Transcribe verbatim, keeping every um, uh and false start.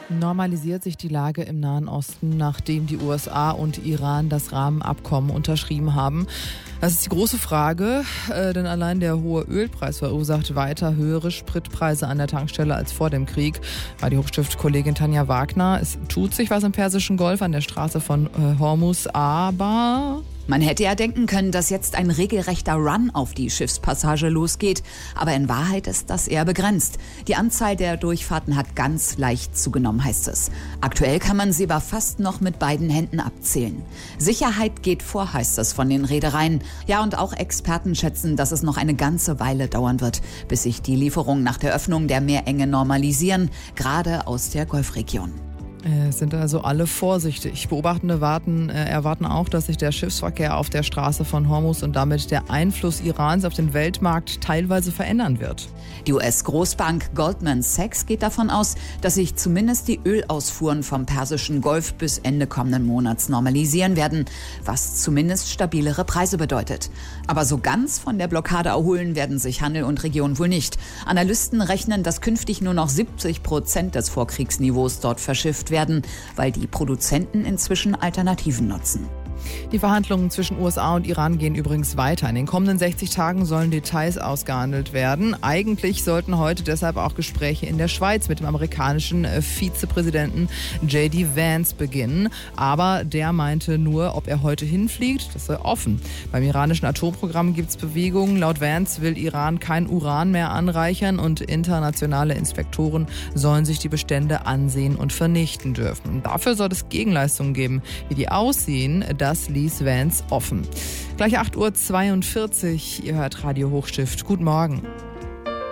Normalisiert sich die Lage im Nahen Osten, nachdem die U S A und Iran das Rahmenabkommen unterschrieben haben? Das ist die große Frage, äh, denn allein der hohe Ölpreis verursacht weiter höhere Spritpreise an der Tankstelle als vor dem Krieg. War die Hochstift-Kollegin Tanja Wagner. Es tut sich was im Persischen Golf an der Straße von äh, Hormuz, aber... Man hätte ja denken können, dass jetzt ein regelrechter Run auf die Schiffspassage losgeht. Aber in Wahrheit ist das eher begrenzt. Die Anzahl der Durchfahrten hat ganz leicht zugenommen, heißt es. Aktuell kann man sie aber fast noch mit beiden Händen abzählen. Sicherheit geht vor, heißt es von den Reedereien. Ja, und auch Experten schätzen, dass es noch eine ganze Weile dauern wird, bis sich die Lieferungen nach der Öffnung der Meerenge normalisieren, gerade aus der Golfregion. Es sind also alle vorsichtig. Beobachtende warten, äh, erwarten auch, dass sich der Schiffsverkehr auf der Straße von Hormuz und damit der Einfluss Irans auf den Weltmarkt teilweise verändern wird. Die U S-Großbank Goldman Sachs geht davon aus, dass sich zumindest die Ölausfuhren vom Persischen Golf bis Ende kommenden Monats normalisieren werden, was zumindest stabilere Preise bedeutet. Aber so ganz von der Blockade erholen werden sich Handel und Region wohl nicht. Analysten rechnen, dass künftig nur noch siebzig Prozent des Vorkriegsniveaus dort verschifft werden, weil die Produzenten inzwischen Alternativen nutzen. Die Verhandlungen zwischen U S A und Iran gehen übrigens weiter. In den kommenden sechzig Tagen sollen Details ausgehandelt werden. Eigentlich sollten heute deshalb auch Gespräche in der Schweiz mit dem amerikanischen Vizepräsidenten J D Vance beginnen. Aber der meinte nur, ob er heute hinfliegt, das sei offen. Beim iranischen Atomprogramm gibt es Bewegungen. Laut Vance will Iran kein Uran mehr anreichern und internationale Inspektoren sollen sich die Bestände ansehen und vernichten dürfen. Dafür soll es Gegenleistungen geben. Wie die aussehen, das Das ließ Vance offen. Gleich acht Uhr zweiundvierzig, ihr hört Radio Hochstift. Guten Morgen.